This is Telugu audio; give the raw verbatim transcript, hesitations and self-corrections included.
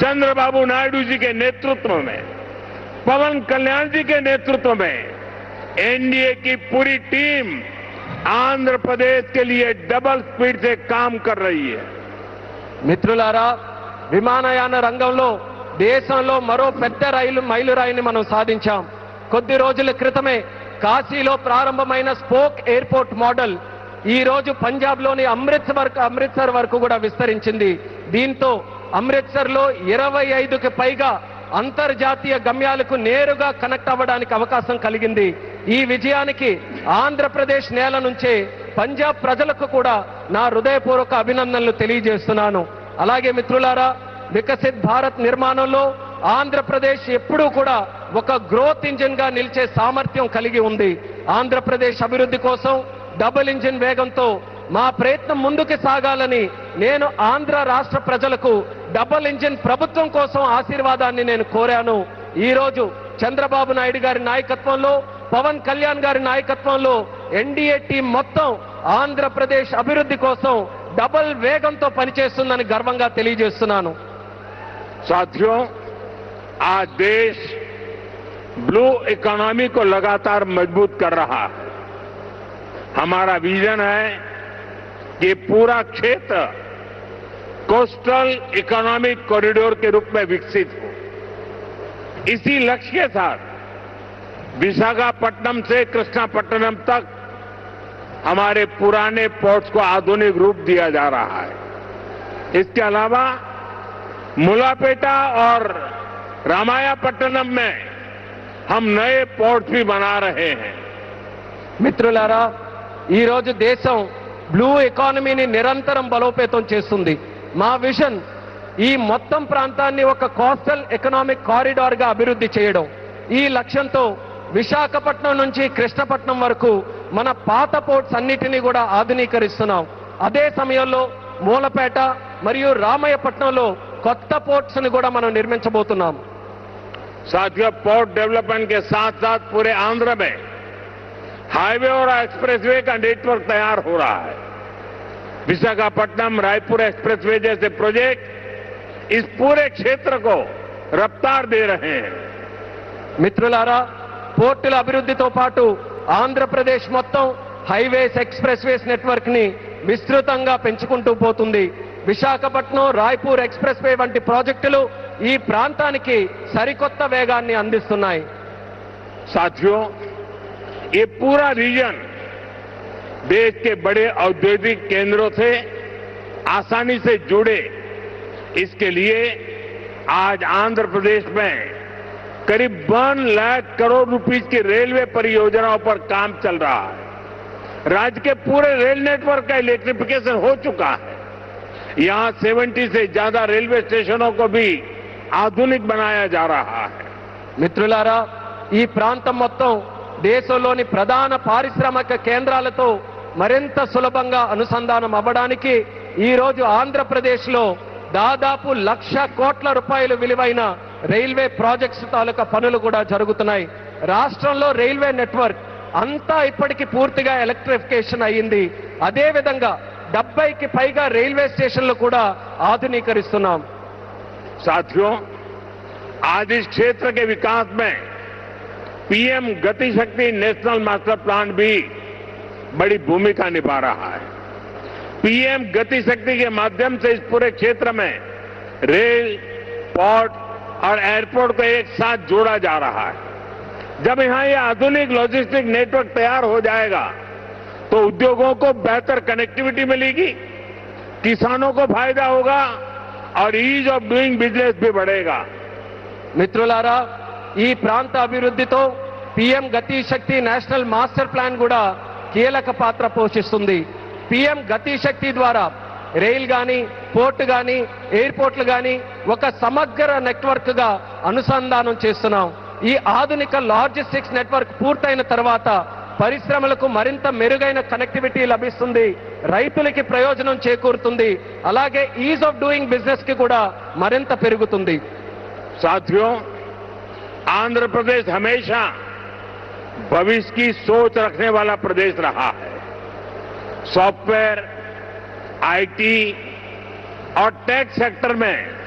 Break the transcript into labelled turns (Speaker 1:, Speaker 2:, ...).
Speaker 1: चंद्रबाबू नायडू जी के नेतृत्व में, पवन कल्याण जी के नेतृत्व में एनडीए की पूरी टीम आंध्र प्रदेश के लिए डबल स्पीड से काम कर रही है।
Speaker 2: మిత్రులారా, విమానయాన రంగంలో దేశంలో మరో పెద్ద రైలు మైలురాయిని మనం సాధించాం. కొద్ది రోజుల క్రితమే కాశీలో ప్రారంభమైన స్పోక్ ఎయిర్పోర్ట్ మోడల్ ఈ రోజు పంజాబ్లోని అమృత్సర్ వరకు అమృత్సర్ వరకు కూడా విస్తరించింది. దీంతో అమృత్సర్లో ఇరవై ఐదుకి పైగా అంతర్జాతీయ గమ్యాలకు నేరుగా కనెక్ట్ అవ్వడానికి అవకాశం కలిగింది. ఈ విజయానికి ఆంధ్రప్రదేశ్ నేల నుంచే పంజాబ్ ప్రజలకు కూడా నా హృదయపూర్వక అభినందనలు తెలియజేస్తున్నాను. అలాగే మిత్రులారా, వికసిత్ భారత్ నిర్మాణంలో ఆంధ్రప్రదేశ్ ఎప్పుడూ కూడా ఒక గ్రోత్ ఇంజిన్ గా నిలిచే సామర్థ్యం కలిగి ఉంది. ఆంధ్రప్రదేశ్ అభివృద్ధి కోసం డబుల్ ఇంజిన్ వేగంతో మా ప్రయత్నం ముందుకు సాగాలని నేను ఆంధ్ర రాష్ట్ర ప్రజలకు డబుల్ ఇంజిన్ ప్రభుత్వం కోసం ఆశీర్వాదాన్ని నేను కోరాను. ఈ రోజు చంద్రబాబు నాయుడు గారి నాయకత్వంలో, పవన్ కళ్యాణ్ గారి నాయకత్వంలో ఎన్డీఏ టీం మొత్తం ఆంధ్రప్రదేశ్ అభివృద్ధి కోసం డబుల్ వేగంతో పనిచేస్తుందని గర్వంగా తెలియజేస్తున్నాను.
Speaker 1: साथियों, आज देश ब्लू इकोनॉमी को लगातार मजबूत कर रहा है. हमारा विजन है कि पूरा क्षेत्र कोस्टल इकोनॉमिक कॉरिडोर के रूप में विकसित हो. इसी लक्ष्य के साथ विशाखापट्टनम से कृष्णापट्टनम तक हमारे पुराने पोर्ट्स को आधुनिक रूप दिया जा रहा है. इसके अलावा मुलापेटा और रामायापट्टनम में हम नए पोर्ट भी बना रहे हैं.
Speaker 2: మిత్రులారా, ఈ రోజు దేశం బ్లూ ఎకానమీని నిరంతరం బలోపేతం చేస్తుంది. మా విజన్ ఈ మొత్తం ప్రాంతాన్ని ఒక కోస్టల్ ఎకనామిక్ కారిడార్ గా అభివృద్ధి చేయడం. ఈ లక్ష్యంతో విశాఖపట్నం నుంచి కృష్ణపట్నం వరకు మన పాత పోర్ట్స్ అన్నిటినీ కూడా ఆధునీకరిస్తున్నాం. అదే సమయంలో మూలపేట మరియు రామయ్యపట్నంలో కొత్త పోర్ట్స్ ని కూడా మనం నిర్మించబోతున్నాం.
Speaker 1: साथियों, पोर्ट डेवलपमेंट के साथ साथ पूरे आंध्र में हाईवे और एक्सप्रेसवे का नेटवर्क तैयार हो रहा है. विशाखापट्टनम रायपुर एक्सप्रेसवे जैसे प्रोजेक्ट इस पूरे क्षेत्र को रफ्तार दे रहे हैं.
Speaker 2: మిత్రులారా, పోర్టుల అభివృద్ధితో పాటు ఆంధ్రప్రదేశ్ మొత్తం హైవేస్, ఎక్స్ప్రెస్వేస్ నెట్వర్క్ ని విస్తృతంగా పెంచుకుంటూ పోతుంది. విశాఖపట్నం రాయ్పూర్ ఎక్స్ప్రెస్ వే వంటి ప్రాజెక్టులు ఈ ప్రాంతానికి సరికొత్త వేగాన్ని అందిస్తున్నాయి.
Speaker 1: साथियों, ये पूरा रीजन देश के बड़े औद्योगिक केंद्रों से आसानी से जुड़े, इसके लिए आज आंध्र प्रदेश में करीब वन लाख करोड़ रुपीस की रेलवे परियोजनाओं पर काम चल रहा है. राज्य के पूरे रेल नेटवर्क का इलेक्ट्रिफिकेशन हो चुका है. यहां सत्तर से ज्यादा रेलवे स्टेशनों को भी आधुनिक बनाया जा रहा है.
Speaker 2: మిత్రులారా, ఈ ప్రాంతం మొత్తం దేశంలోని ప్రధాన పారిశ్రామిక కేంద్రాలతో మరింత సులభంగా అనుసంధానం అవ్వడానికి ఈ రోజు ఆంధ్రప్రదేశ్ లో దాదాపు లక్ష కోట్ల రూపాయలు విలువైన రైల్వే ప్రాజెక్ట్స్ తాలూకా పనులు కూడా జరుగుతున్నాయి. రాష్ట్రంలో రైల్వే నెట్వర్క్ అంతా ఇప్పటికీ పూర్తిగా ఎలక్ట్రిఫికేషన్ అయ్యింది. అదే విధంగా డెబ్బైకి పైగా రైల్వే స్టేషన్లు కూడా ఆధునీకరిస్తున్నాం.
Speaker 1: साथियों, आज इस क्षेत्र के विकास में पीएम गति शक्ति नेशनल मास्टर प्लान भी बड़ी भूमिका निभा रहा है. पीएम गति शक्ति के माध्यम से इस पूरे क्षेत्र में रेल, पोर्ट और एयरपोर्ट को एक साथ जोड़ा जा रहा है. जब यहां ये आधुनिक लॉजिस्टिक नेटवर्क तैयार हो जाएगा तो उद्योगों को बेहतर कनेक्टिविटी मिलेगी, किसानों को फायदा होगा और ईज ऑफ डूइंग बिजनेस भी बढ़ेगा.
Speaker 2: మిత్రులారా, ఈ ప్రాంత అభివృద్ధితో పీఎం గతి శక్తి నేషనల్ మాస్టర్ ప్లాన్ కూడా కీలక పాత్ర పోషిస్తుంది. పీఎం గతి శక్తి ద్వారా రైల్ గాని, పోర్ట్ గాని, ఎయిర్పోర్ట్లు గాని ఒక సమగ్ర నెట్వర్క్ గా అనుసంధానం చేస్తున్నాం. ఈ ఆధునిక లాజిస్టిక్స్ నెట్వర్క్ పూర్తయిన తర్వాత పరిశ్రమలకు మరింత మెరుగైన కనెక్టివిటీ లభిస్తుంది, రైతులకి ప్రయోజనం చేకూరుతుంది, అలాగే ఈజ్ ఆఫ్ డూయింగ్ బిజినెస్ కి కూడా మరింత పెరుగుతుంది.
Speaker 1: साथियों, आंध्र प्रदेश हमेशा भविष्य की सोच रखने वाला प्रदेश रहा है. सॉफ्टवेयर, आईटी और टेक सेक्टर में